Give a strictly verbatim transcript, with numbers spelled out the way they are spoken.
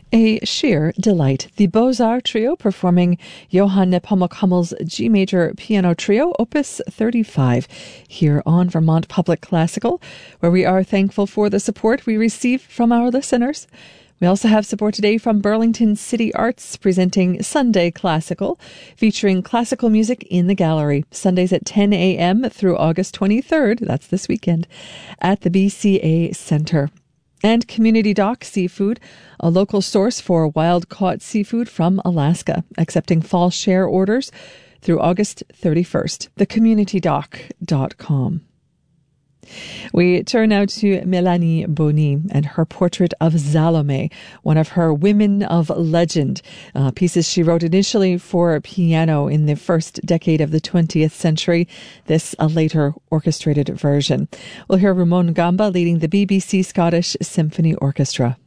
A sheer delight. The Beaux-Arts Trio performing Johann Nepomuk Hummel's G Major Piano Trio, Opus thirty-five, here on Vermont Public Classical, where we are thankful for the support we receive from our listeners. We also have support today from Burlington City Arts, presenting Sunday Classical, featuring classical music in the gallery, Sundays at ten a.m. through August twenty-third, that's this weekend, at the B C A Center. And Community Dock Seafood, a local source for wild-caught seafood from Alaska, accepting fall share orders through August thirty-first. the community dock dot com. We turn now to Mélanie Boni and her portrait of Salome, one of her women of legend, uh, pieces she wrote initially for piano in the first decade of the twentieth century, this a later orchestrated version. We'll hear Ramon Gamba leading the B B C Scottish Symphony Orchestra.